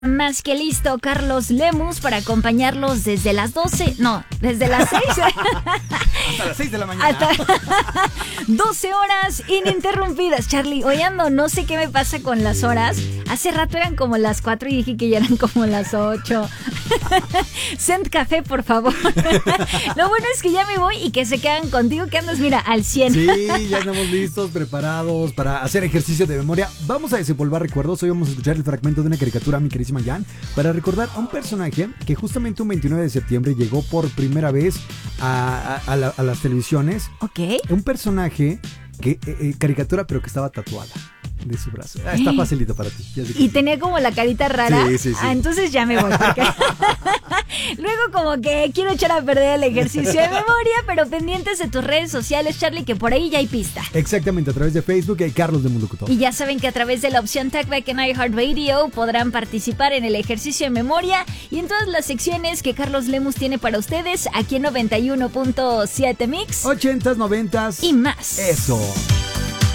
Más que listo, Carlos Lemus, para acompañarlos desde las 12, no, desde las 6. Hasta las 6 de la mañana. Hasta 12 horas ininterrumpidas. Charlie, hoy ando, no sé qué me pasa con las horas. Hace rato eran como las 4 y dije que ya eran como las 8. Send café, por favor. Lo bueno es que ya me voy y que se quedan contigo, que andas, mira, al 100. Sí, ya estamos listos, preparados para hacer ejercicio de memoria. Vamos a desempolvar recuerdos. Hoy vamos a escuchar el fragmento de una caricatura, mi queridísima Jan, para recordar a un personaje que justamente un 29 de septiembre llegó por primera vez a las televisiones. Ok. Un personaje que caricatura, pero que estaba tatuada de su brazo. Está facilito para ti. Y tenía como la carita rara. Sí. Entonces ya me voy. Porque luego como que quiero echar a perder el ejercicio de memoria, pero pendientes de tus redes sociales, Charlie, que por ahí ya hay pista. Exactamente, a través de Facebook hay Carlos de Mundo Culto. Y ya saben que a través de la opción Talkback en iHeartRadio podrán participar en el ejercicio de memoria y en todas las secciones que Carlos Lemus tiene para ustedes aquí en 91.7 Mix. 80s, 90s y más. Eso.